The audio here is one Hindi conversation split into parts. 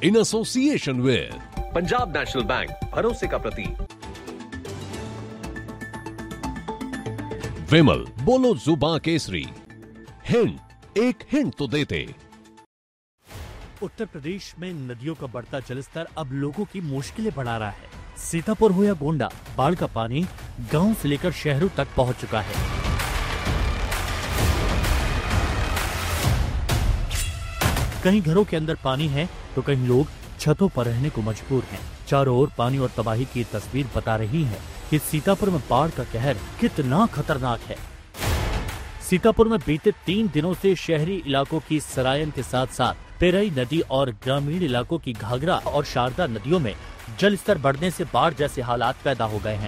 in association with Punjab national bank, भरोसे का प्रतीक। विमल, बोलो जुबान केसरी। हिंट, एक हिंट तो देते। उत्तर प्रदेश में नदियों का बढ़ता जलस्तर अब लोगों की मुश्किलें बढ़ा रहा है। सीतापुर हो या गोंडा, बाढ़ का पानी गांव से लेकर शहरों तक पहुंच चुका है। कहीं घरों के अंदर पानी है तो कहीं लोग छतों पर रहने को मजबूर हैं। चारों ओर पानी और तबाही की तस्वीर बता रही है कि सीतापुर में बाढ़ का कहर कितना खतरनाक है। सीतापुर में बीते 3 दिनों से शहरी इलाकों की सरायन के साथ साथ पेरई नदी और ग्रामीण इलाकों की घाघरा और शारदा नदियों में जल स्तर बढ़ने से बाढ़ जैसे हालात पैदा हो गए हैं।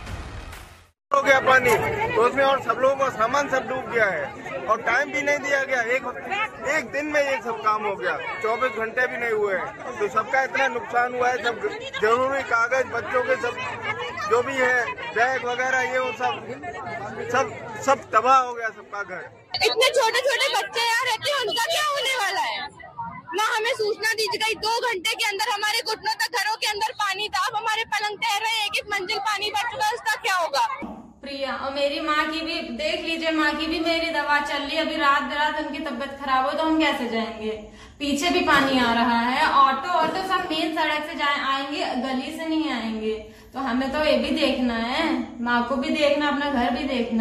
हो गया पानी तो उसमें और सब लोगों का सामान सब डूब गया है और टाइम भी नहीं दिया गया। एक दिन में ये सब काम हो गया, 24 घंटे भी नहीं हुए हैं तो सबका इतना नुकसान हुआ है। सब जरूरी कागज, बच्चों के सब जो भी है, बैग वगैरह, ये वो सब तबाह हो गया सबका घर। इतने छोटे छोटे बच्चे यहाँ रहते हैं, उनका क्या होने वाला है? ना हमें सूचना दी गई। 2 घंटे के अंदर हमारे घुटनों तक घरों के अंदर पानी था। अब हमारे पलंग तैर रहे, एक मंजिल पानी भर चुका है, उसका क्या होगा? प्रिया और मेरी माँ की भी देख लीजिए, माँ की भी मेरी दवा चल रही है। अभी रात बेरात उनकी तबीयत खराब हो तो हम कैसे जाएंगे? पीछे भी पानी आ रहा है। ऑटो सब मेन सड़क से आएंगे, गली से नहीं आएंगे। तो हमें तो ये भी देखना है, माँ को भी देखना, अपना घर भी देखना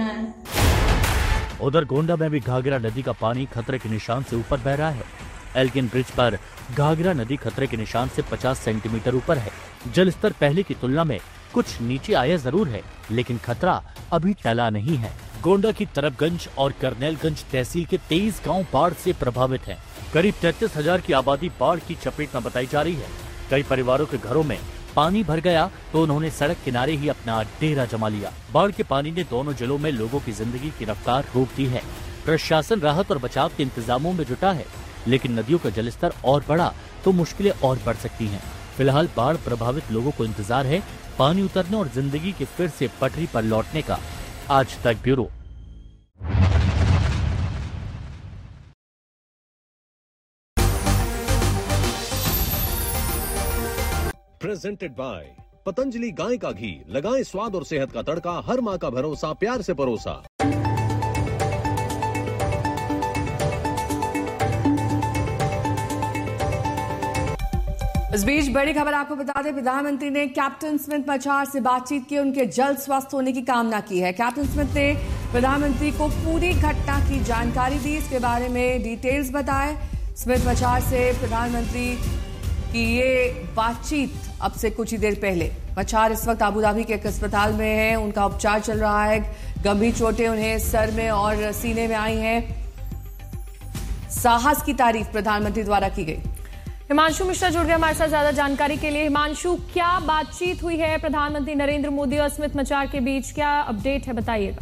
है। उधर गोंडा में भी घाघरा नदी का पानी खतरे के निशान से ऊपर बह रहा है। एल्गिन ब्रिज पर घाघरा नदी खतरे के निशान से 50 सेंटीमीटर ऊपर है। जलस्तर पहले की तुलना में कुछ नीचे आया जरूर है, लेकिन खतरा अभी टला नहीं है। गोंडा की तरफगंज और करनेलगंज तहसील के 23 गांव बाढ़ से प्रभावित हैं। करीब 33,000 की आबादी बाढ़ की चपेट में बताई जा रही है। कई परिवारों के घरों में पानी भर गया तो उन्होंने सड़क किनारे ही अपना डेरा जमा लिया। बाढ़ के पानी ने दोनों जिलों में लोगों की जिंदगी की रफ्तार रोक दी है। प्रशासन राहत और बचाव के इंतजामों में जुटा है, लेकिन नदियों का जलस्तर और बढ़ा तो मुश्किलें और बढ़ सकती हैं। फिलहाल बाढ़ प्रभावित लोगों को इंतजार है पानी उतरने और जिंदगी के फिर से पटरी पर लौटने का। आज तक ब्यूरो। प्रेजेंटेड बाय पतंजलि गाय का घी। लगाएं स्वाद और सेहत का तड़का। हर माँ का भरोसा, प्यार से परोसा। इस बीच बड़ी खबर आपको बता दें, प्रधानमंत्री ने कैप्टन स्मिथ मछार से बातचीत की, उनके जल्द स्वस्थ होने की कामना की है। कैप्टन स्मिथ ने प्रधानमंत्री को पूरी घटना की जानकारी दी, इसके बारे में डिटेल्स बताए। स्मिथ मछार से प्रधानमंत्री की ये बातचीत अब से कुछ ही देर पहले। मछार इस वक्त आबू धाबी के एक अस्पताल में हैं, उनका उपचार चल रहा है। गंभीर चोटें उन्हें सर में और सीने में आई हैं। साहस की तारीफ प्रधानमंत्री द्वारा की गई। हिमांशु मिश्रा जुड़ गए हमारे साथ ज्यादा जानकारी के लिए। हिमांशु, क्या बातचीत हुई है प्रधानमंत्री नरेंद्र मोदी और स्मिथ मछार के बीच? क्या अपडेट है, बताइएगा।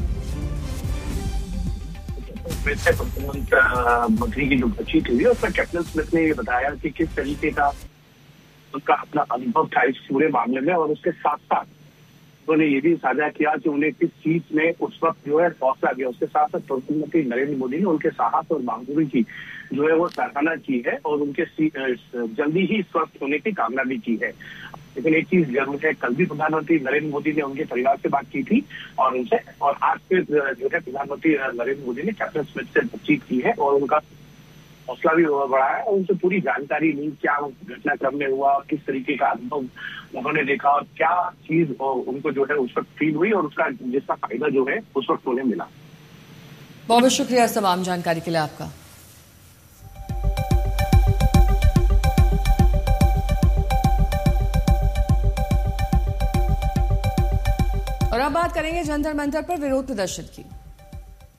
मंत्री की जो बातचीत हुई है उसमें कैप्टन स्मिथ ने ये बताया कि किस तरीके का उनका अपना अनुभव था इस पूरे मामले में, और उसके साथ साथ उन्होंने ये भी साझा किया कि उन्हें किस चीज में उस वक्त जो है हौसला दिया। उसके साथ साथ प्रधानमंत्री नरेंद्र मोदी ने उनके साहस और बहादुरी की जो है वो सराहना की है और उनके जल्दी ही स्वस्थ होने की कामना भी की है। लेकिन एक चीज जरूर है, कल भी प्रधानमंत्री नरेंद्र मोदी ने उनके परिवार से बात की थी और उनसे, और आज फिर जो है प्रधानमंत्री नरेंद्र मोदी ने कैप्टन स्मिथ से बातचीत की है और उनका हौसला भी बढ़ा है और उनसे पूरी जानकारी ली, क्या घटनाक्रम में हुआ, किस तरीके का अनुभव उन्होंने देखा और क्या चीज उनको जो है उस वक्त फील हुई और उसका जिसका फायदा जो है उस वक्त उन्हें मिला। बहुत बहुत शुक्रिया तमाम जानकारी के लिए आपका। और अब बात करेंगे जंतर मंतर पर विरोध प्रदर्शन की।